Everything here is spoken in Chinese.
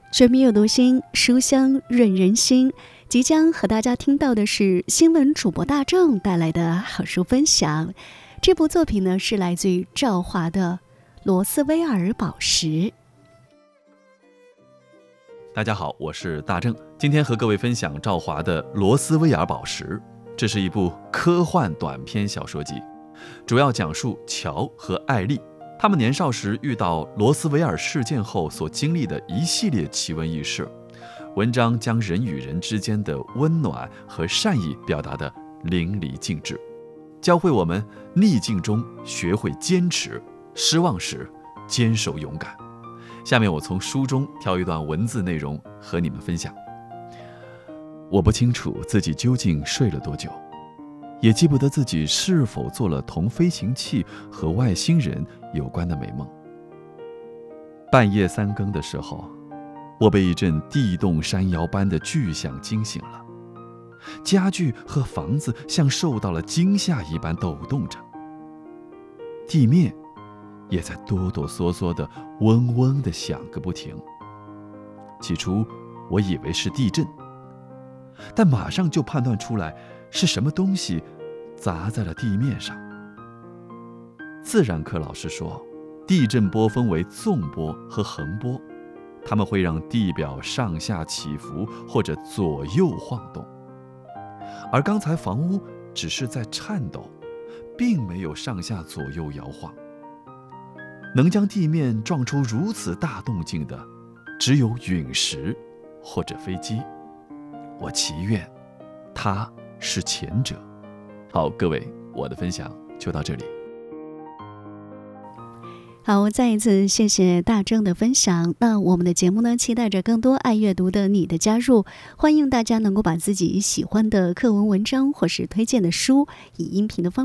全民阅读心，书香润人心。即将和大家听到的是新闻主播大正带来的好书分享。这部作品呢是来自于赵华的《罗斯威尔宝石》。 大家好，我是大正，今天和各位分享赵华的《罗斯威尔宝石》。这是一部科幻短篇小说集，主要讲述乔和艾丽他们年少时遇到罗斯威尔事件后所经历的一系列奇闻异事。文章将人与人之间的温暖和善意表达得淋漓尽致，教会我们逆境中学会坚持，失望时坚守勇敢。下面我从书中挑一段文字内容和你们分享。我不清楚自己究竟睡了多久，也记不得自己是否做了同飞行器和外星人有关的美梦。半夜3更的时候，我被一阵地动山摇般的巨响惊醒了，家具和房子像受到了惊吓一般抖动着，地面也在哆哆嗦嗦的嗡嗡的响个不停。起初我以为是地震，但马上就判断出来是什么东西砸在了地面上。自然课老师说，地震波分为纵波和横波，它们会让地表上下起伏或者左右晃动，而刚才房屋只是在颤抖，并没有上下左右摇晃。能将地面撞出如此大动静的，只有陨石或者飞机。我祈愿它是前者。好，各位，我的分享就到这里。 好，再一次谢谢大正的分享。那我们的节目呢，期待着更多爱阅读的你的加入，欢迎大家能够把自己喜欢的课文文章或是推荐的书以音频的方式